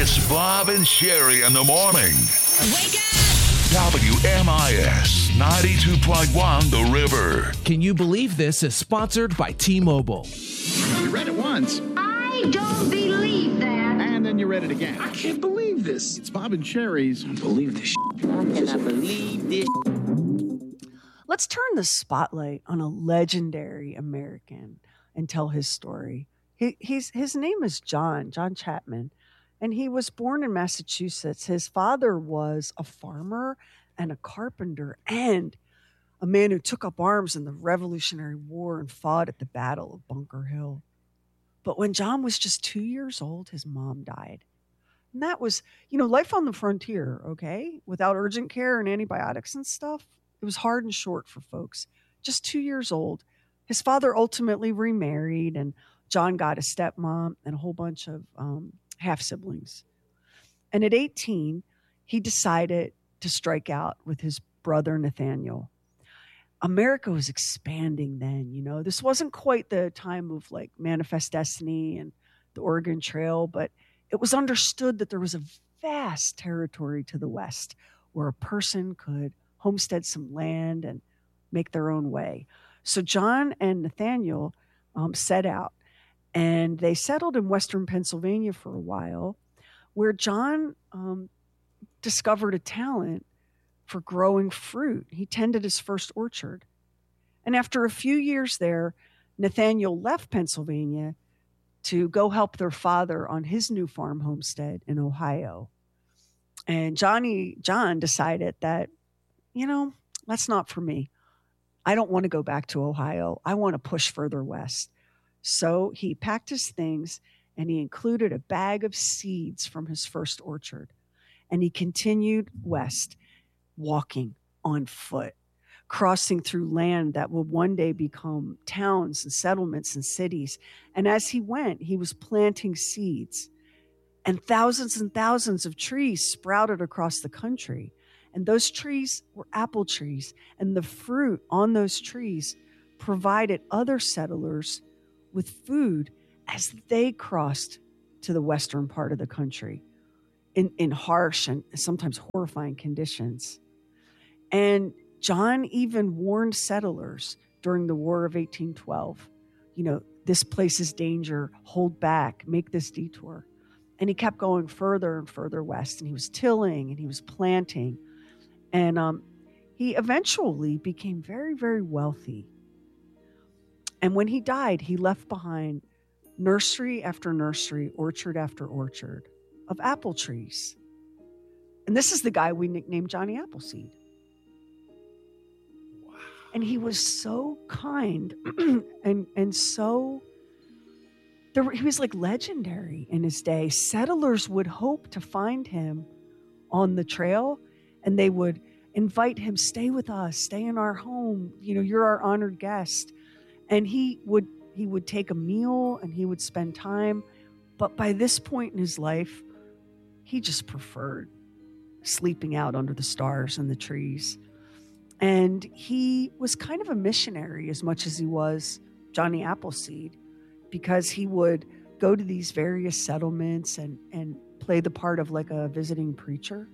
It's Bob and Sherry in the morning. Wake up! WMIS 92.1 The River. Can you believe this is sponsored by T-Mobile? You read it once, I don't believe that. and then you read it again. I can't believe this. It's Bob and Sherry's. I believe this. I cannot believe this. Let's turn the spotlight on a legendary American and tell his story. His name is John Chapman, and he was born in Massachusetts. His father was a farmer and a carpenter and a man who took up arms in the Revolutionary War and fought at the Battle of Bunker Hill. But when John was just 2 years old, his mom died. And that was, life on the frontier, okay? Without urgent care and antibiotics and stuff. It was hard and short for folks. Just 2 years old. His father ultimately remarried, and John got a stepmom and a whole bunch of half-siblings. And at 18, he decided to strike out with his brother Nathaniel. America was expanding then, This wasn't quite the time of like Manifest Destiny and the Oregon Trail, but it was understood that there was a vast territory to the west where a person could homestead some land and make their own way. So John and Nathaniel set out, and they settled in western Pennsylvania for a while, where John discovered a talent for growing fruit. He tended his first orchard. And after a few years there, Nathaniel left Pennsylvania to go help their father on his new farm homestead in Ohio. And John decided that, that's not for me. I don't want to go back to Ohio. I want to push further west. So he packed his things and he included a bag of seeds from his first orchard. And he continued west, walking on foot, crossing through land that would one day become towns and settlements and cities. And as he went, he was planting seeds. And thousands of trees sprouted across the country. And those trees were apple trees. And the fruit on those trees provided other settlers with food as they crossed to the western part of the country in harsh and sometimes horrifying conditions. And John even warned settlers during the War of 1812, this place is danger, hold back, make this detour. And he kept going further and further west, and he was tilling and he was planting. And he eventually became very, very wealthy. And when he died, he left behind nursery after nursery, orchard after orchard of apple trees. And this is the guy we nicknamed Johnny Appleseed. Wow. And he was so kind and so... he was like legendary in his day. Settlers would hope to find him on the trail, and they would invite him, stay with us, stay in our home. You're our honored guest. And he would take a meal and he would spend time. But by this point in his life, he just preferred sleeping out under the stars and the trees. And he was kind of a missionary as much as he was Johnny Appleseed, because he would go to these various settlements and play the part of like a visiting preacher.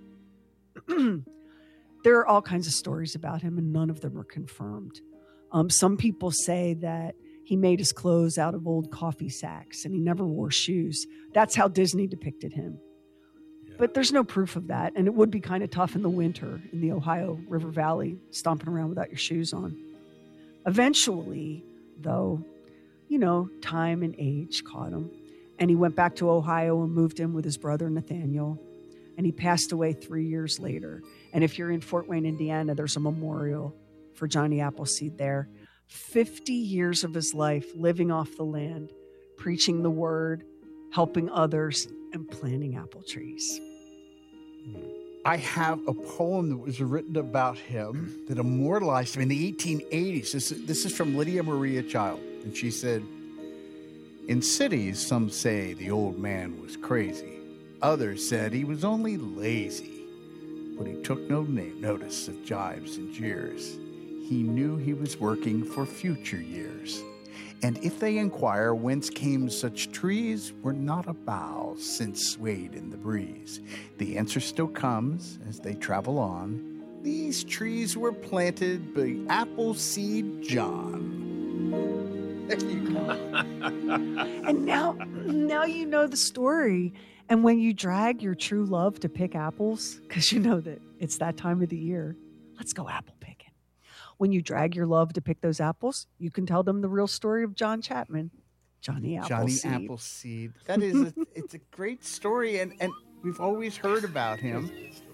There are all kinds of stories about him, and none of them are confirmed. Some people say that he made his clothes out of old coffee sacks and he never wore shoes. That's how Disney depicted him. Yeah. But there's no proof of that. And it would be kind of tough in the winter in the Ohio River Valley, stomping around without your shoes on. Eventually, though, time and age caught him. And he went back to Ohio and moved in with his brother Nathaniel. And he passed away 3 years later. And if you're in Fort Wayne, Indiana, there's a memorial for Johnny Appleseed there. 50 years of his life living off the land, preaching the word, helping others, and planting apple trees. I have a poem that was written about him that immortalized him in the 1880s. This is from Lydia Maria Child. And she said, "In cities, some say the old man was crazy. Others said he was only lazy. But he took no notice of jibes and jeers. He knew he was working for future years. And if they inquire whence came such trees, were not a bough since swayed in the breeze. The answer still comes as they travel on. These trees were planted by Appleseed John. There you go. And now you know the story. And when you drag your true love to pick apples, because you know that it's that time of the year, let's go apple picking. When you drag your love to pick those apples, you can tell them the real story of John Chapman, Johnny Appleseed. Johnny Appleseed. That is, it's a great story, and we've always heard about him.